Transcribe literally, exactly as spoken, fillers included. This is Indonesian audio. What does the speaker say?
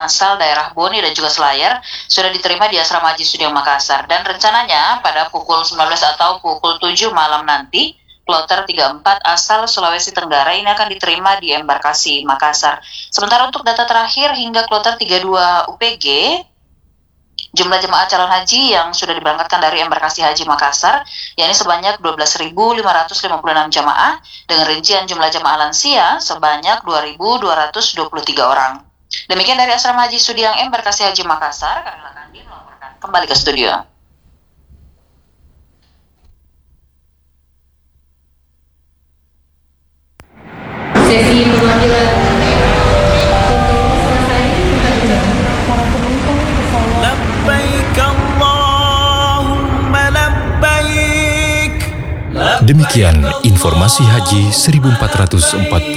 asal daerah Boni dan juga Selayar sudah diterima di Asrama Haji Sudiang Makassar. Dan rencananya pada pukul sembilan belas atau pukul tujuh malam nanti, kloter tiga puluh empat asal Sulawesi Tenggara ini akan diterima di embarkasi Makassar. Sementara untuk data terakhir hingga kloter tiga puluh dua U P G, jumlah jemaah calon haji yang sudah diberangkatkan dari embarkasi Haji Makassar, yakni sebanyak dua belas ribu lima ratus lima puluh enam jemaah, dengan rincian jumlah jemaah lansia sebanyak dua ribu dua ratus dua puluh tiga orang. Demikian dari Asrama Haji Sudiang Embarkasi Haji Makassar, kami Lakandi melaporkan kembali ke studio. Sesi pemanggilan Demikian informasi Haji seribu empat ratus empat puluh